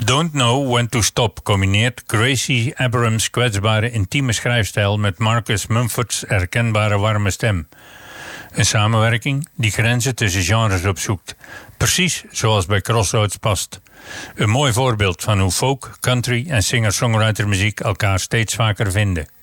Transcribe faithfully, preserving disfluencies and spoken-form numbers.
Don't Know When to Stop combineert Gracie Abrams' kwetsbare intieme schrijfstijl met Marcus Mumford's herkenbare warme stem. Een samenwerking die grenzen tussen genres opzoekt, precies zoals bij Crossroads past. Een mooi voorbeeld van hoe folk, country en singer-songwriter muziek elkaar steeds vaker vinden.